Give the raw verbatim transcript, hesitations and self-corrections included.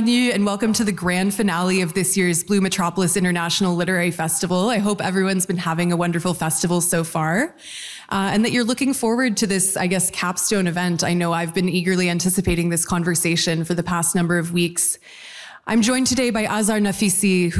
bienvenue and welcome to the grand finale of this year's Blue Metropolis International Literary Festival. I hope everyone's been having a wonderful festival so far, uh, and that you're looking forward to this, I guess, capstone event. I know I've been eagerly anticipating this conversation for the past number of weeks. I'm joined today by Azar Nafisi,